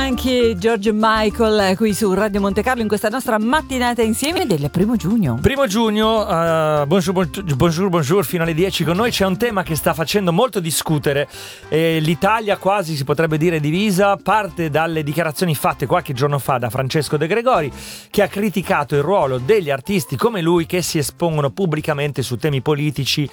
Monkey, George Michael qui su Radio Monte Carlo in questa nostra mattinata insieme del 1 giugno. 1 giugno, bonjour, fino alle 10 con noi. C'è un tema che sta facendo molto discutere. L'Italia quasi si potrebbe dire divisa, parte dalle dichiarazioni fatte qualche giorno fa da Francesco De Gregori, che ha criticato il ruolo degli artisti come lui che si espongono pubblicamente su temi politici.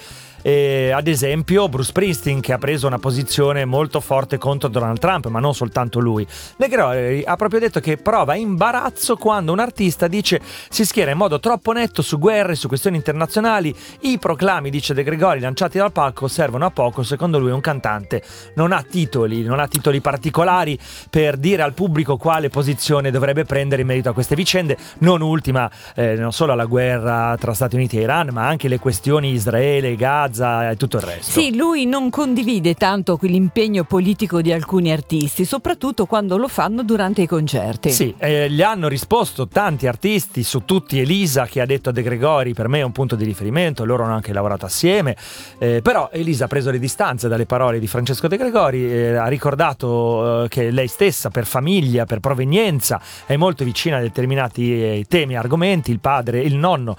Ad esempio Bruce Springsteen, che ha preso una posizione molto forte contro Donald Trump, ma non soltanto lui. De Gregori ha proprio detto che prova imbarazzo quando un artista si schiera in modo troppo netto su guerre, su questioni internazionali. I proclami, dice De Gregori, lanciati dal palco servono a poco. Secondo lui un cantante non ha titoli particolari per dire al pubblico quale posizione dovrebbe prendere in merito a queste vicende, non ultima non solo la guerra tra Stati Uniti e Iran, ma anche le questioni Israele, Gaza e tutto il resto. Sì, lui non condivide tanto l'impegno politico di alcuni artisti, soprattutto quando lo fanno durante i concerti. Sì, gli hanno risposto tanti artisti, su tutti Elisa, che ha detto a De Gregori: per me è un punto di riferimento, loro hanno anche lavorato assieme, però Elisa ha preso le distanze dalle parole di Francesco De Gregori, ha ricordato che lei stessa, per famiglia, per provenienza, è molto vicina a determinati temi e argomenti. Il nonno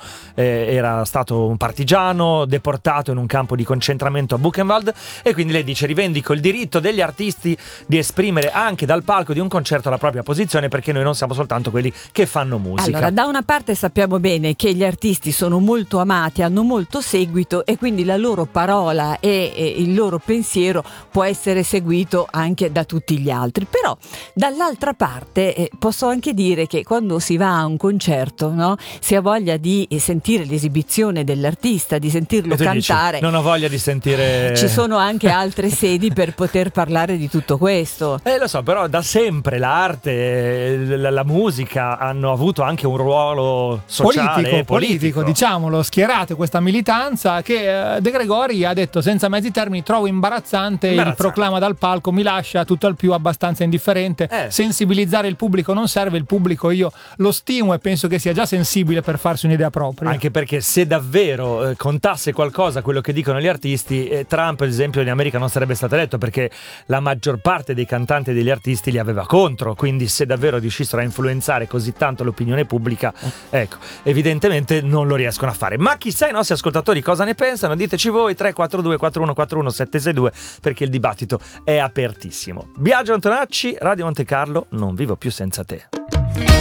era stato un partigiano deportato in un campo di concentramento a Buchenwald, e quindi lei dice: rivendico il diritto degli artisti di esprimere anche dal palco di un concerto la propria posizione, perché noi non siamo soltanto quelli che fanno musica. Allora, da una parte sappiamo bene che gli artisti sono molto amati, hanno molto seguito, e quindi la loro parola e il loro pensiero può essere seguito anche da tutti gli altri. Però dall'altra parte posso anche dire che quando si va a un concerto, no, si ha voglia di sentire l'esibizione dell'artista, di sentirlo cantare. Non ho voglia di sentire. Ci sono anche altre sedi per poter parlare di tutto questo. Lo so, però da sempre l'arte, la musica hanno avuto anche un ruolo sociale, politico, diciamolo, schierato questa militanza che De Gregori ha detto senza mezzi termini: trovo imbarazzante il proclama dal palco, mi lascia tutto al più abbastanza indifferente. Sensibilizzare il pubblico non serve, il pubblico io lo stimo e penso che sia già sensibile per farsi un'idea propria. Anche perché se davvero contasse qualcosa quello che dicono gli artisti, Trump ad esempio in America non sarebbe stato eletto, perché la maggior parte dei cantanti e degli artisti li aveva contro. Quindi se davvero riuscissero a influenzare così tanto l'opinione pubblica, ecco, evidentemente non lo riescono a fare. Ma chissà i nostri ascoltatori cosa ne pensano? Diteci voi, 342 4141 762, perché il dibattito è apertissimo. Biagio Antonacci, Radio Monte Carlo, non vivo più senza te.